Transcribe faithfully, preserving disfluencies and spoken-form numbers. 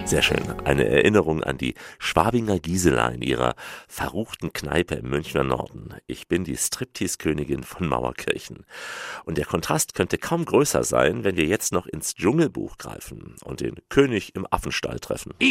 Sehr schön. Eine Erinnerung an die Schwabinger Gisela in ihrer verruchten Kneipe im Münchner Norden. Ich bin die Striptease-Königin von Mauerkirchen. Und der Kontrast könnte kaum größer sein, wenn wir jetzt noch ins Dschungelbuch greifen und den König im Affenstall treffen.